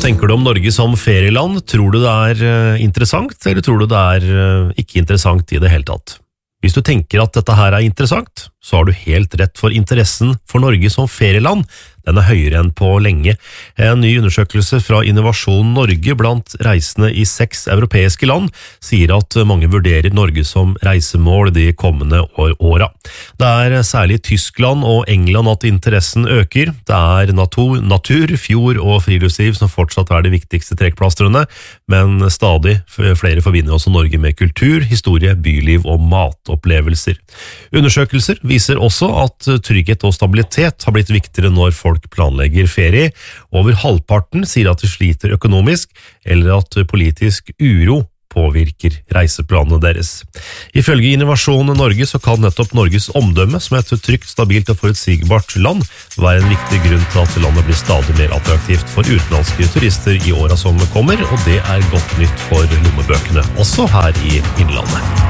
tenker du om Norge som ferieland? Tror du det interessant, eller tror du det ikke interessant I det hele tatt? Hvis du tenker at dette her interessant, så har du helt rett, for interessen for Norge som ferieland, den høyere enn på lenge. En ny undersøkelse fra Innovasjon Norge blant reisende I 6 europeiske land sier at mange vurderer Norge som reisemål de kommende åra. Det særlig I Tyskland og England at interessen øker. Det natur, fjord og friluftsliv som fortsatt de viktigste trekkplastrene, men stadig flere forbinder også Norge med kultur, historie, byliv og matopplevelser. Undersøkelser viser også at trygghet og stabilitet har blitt viktigere når folk planlegger ferie. Over halvparten sier at de sliter økonomisk, eller at politisk uro påvirker reiseplanene deres. Ifølge Innovasjon Norge så kan nettopp Norges omdømme som et trygt, stabilt og forutsigbart land være en viktig grunn til at landet blir stadig mer attraktivt for utenlandske turister I åra som kommer, og det godt nytt for lommebøkene, også her I Innlandet.